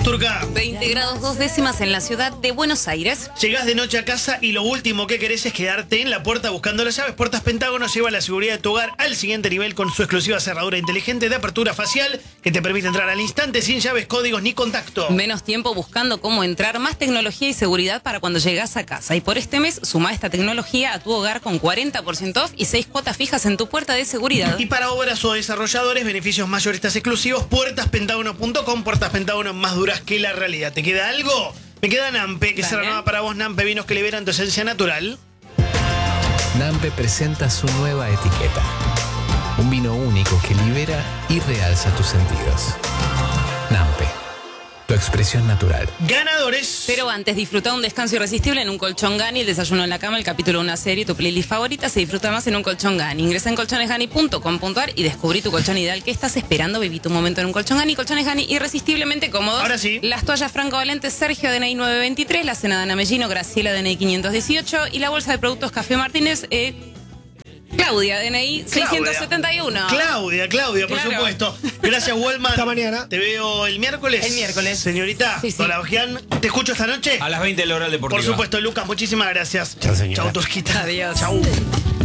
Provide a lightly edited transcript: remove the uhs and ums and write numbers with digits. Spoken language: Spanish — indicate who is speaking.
Speaker 1: Turca?
Speaker 2: 20 grados 2 décimas en la ciudad de Buenos Aires.
Speaker 1: Llegás de noche a casa y lo último que querés es quedarte en la puerta buscando las llaves. Puertas Pentágono lleva la seguridad de tu hogar al siguiente nivel con su exclusiva cerradura inteligente de apertura facial que te permite entrar al instante sin llaves, códigos ni contacto.
Speaker 2: Menos tiempo buscando cómo entrar, más tecnología y seguridad para cuando llegás a casa. Y por este mes, suma esta tecnología a tu hogar con 40% off y 6 cuotas fijas en tu puerta de seguridad.
Speaker 1: Y para obras o desarrolladores, beneficios mayoristas exclusivos, puertaspentágono.com. Puertas Pentágono más duras que la realidad. ¿Te queda algo? Me queda Nampe, que es
Speaker 2: Dale.
Speaker 1: nueva para vos, Nampe, vinos que liberan tu esencia natural.
Speaker 3: Nampe presenta su nueva etiqueta. Un vino único que libera y realza tus sentidos. Nampe, tu expresión natural.
Speaker 1: Ganadores.
Speaker 2: Pero antes, disfruta un descanso irresistible en un colchón Gani, el desayuno en la cama, el capítulo de una serie, tu playlist favorita, se disfruta más en un colchón Gani. Ingresa en colchonesgani.com.ar y descubrí tu colchón ideal. ¿Qué estás esperando? Viví tu momento en un colchón Gani. Colchones Gani irresistiblemente cómodos.
Speaker 1: Ahora sí.
Speaker 2: Las toallas Franco Valente Sergio DNI 923, la cena de Ana Mellino, Graciela DNI 518 y la bolsa de productos Café Martínez, Claudia DNI 671.
Speaker 1: Claudia, por
Speaker 2: Claro.
Speaker 1: supuesto. Gracias, Wellman.
Speaker 4: Hasta mañana.
Speaker 1: Te veo el miércoles.
Speaker 2: El miércoles.
Speaker 1: Señorita,
Speaker 2: Sí, sí.
Speaker 1: Hola, Ojian. ¿Te escucho esta noche?
Speaker 5: A las 20 el oral deportivo.
Speaker 1: Por supuesto, Lucas, muchísimas gracias.
Speaker 4: Chao, señora.
Speaker 1: Chau, Tosquita.
Speaker 2: Adiós.
Speaker 1: Chau.